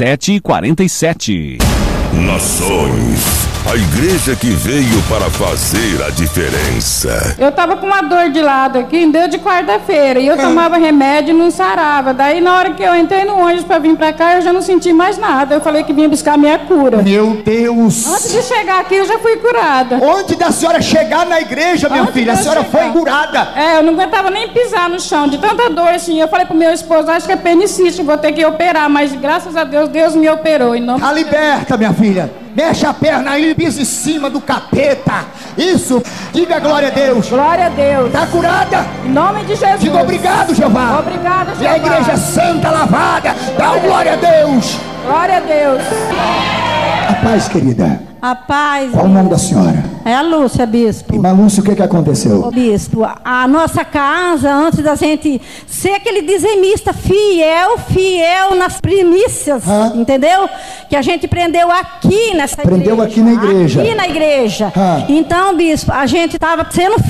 7h47. Nações, a igreja que veio para fazer a diferença. Eu tava com uma dor de lado aqui, deu de quarta-feira, e eu tomava remédio e não sarava. Daí na hora que eu entrei no ônibus pra vir pra cá, eu já não senti mais nada. Eu falei que vinha buscar a minha cura. Meu Deus! Antes de chegar aqui, eu já fui curada. Antes da senhora chegar na igreja, minha filha, a senhora foi curada. Eu não aguentava nem pisar no chão, de tanta dor assim. Eu falei pro meu esposo, acho que é apendicite, vou ter que operar. Mas graças a Deus, Deus me operou. Tá liberta, minha filha. Mexe a perna aí, pisa em cima do capeta. Isso, diga glória a Deus. Glória a Deus. Tá curada? Em nome de Jesus. Diga obrigado, Jeová. Obrigado, Jeová. E a igreja santa, lavada. Dá glória a Deus. Glória a Deus. A paz, querida. A paz. Qual o nome da senhora? É a Lúcia, bispo. Irmã Lúcia, o que aconteceu? Ô, bispo, a nossa casa, antes da gente ser aquele dizimista fiel nas primícias, entendeu? Que a gente prendeu aqui nessa igreja. Prendeu aqui na igreja. Aqui na igreja. Então, bispo, a gente estava sendo